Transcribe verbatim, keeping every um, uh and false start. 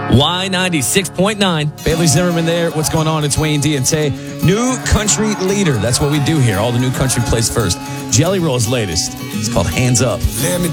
Y ninety-six point nine. Bailey Zimmerman there. What's going on? It's Wayne D and Tay. New country leader. That's what we do here. All the new country plays first. Jelly Roll's latest. It's called Hands Up. Let me